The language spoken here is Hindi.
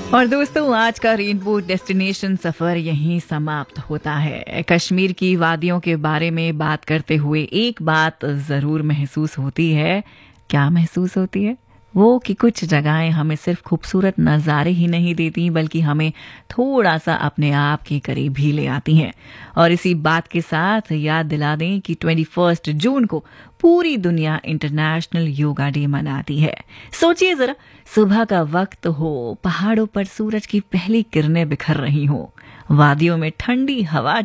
और दोस्तों, आज का रेनबो डेस्टिनेशन सफर यहीं समाप्त होता है। कश्मीर की वादियों के बारे में बात करते हुए एक बात जरूर महसूस होती है। क्या महसूस होती है? वो कि कुछ जगहें हमें सिर्फ खूबसूरत नज़ारे ही नहीं देती, बल्कि हमें थोड़ा सा अपने आप के करीब भी ले आती हैं। और इसी बात के साथ याद दिला दें कि 21 जून को पूरी दुनिया इंटरनेशनल योगा डे मनाती है। सोचिए जरा, सुबह का वक्त हो, पहाड़ों पर सूरज की पहली किरणें बिखर रही हो, वादियों में ठंडी हवा